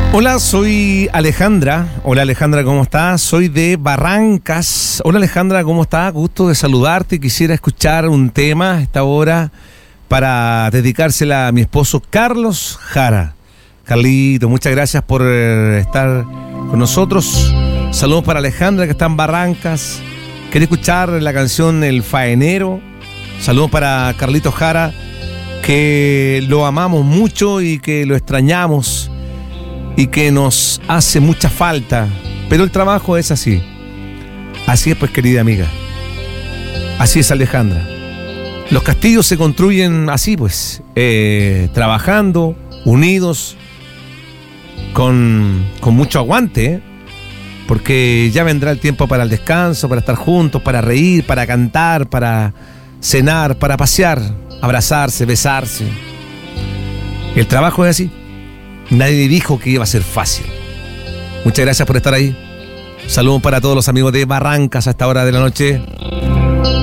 Hola, soy Alejandra. Hola Alejandra, ¿cómo estás? Soy de Barrancas. Hola Alejandra, ¿cómo estás? Gusto de saludarte. Quisiera escuchar un tema a esta hora para dedicársela a mi esposo Carlos Jara. Carlito, muchas gracias por estar con nosotros. Saludos para Alejandra que está en Barrancas. Quiere escuchar la canción El Faenero. Saludos para Carlito Jara, que lo amamos mucho y que lo extrañamos y que nos hace mucha falta, pero el trabajo es así. Así es, pues, querida amiga. Así es, Alejandra. Los castillos se construyen así, pues, trabajando, unidos, con mucho aguante, porque ya vendrá el tiempo para el descanso, para estar juntos, para reír, para cantar, para cenar, para pasear, abrazarse, besarse. El trabajo es así. Nadie dijo que iba a ser fácil. Muchas gracias por estar ahí. Saludos para todos los amigos de Barrancas a esta hora de la noche.